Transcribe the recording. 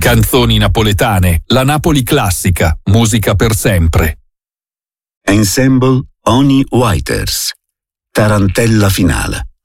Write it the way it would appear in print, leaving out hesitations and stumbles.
Canzoni napoletane, la Napoli classica, musica per sempre. Ensemble Oni Whiters, Tarantella finale.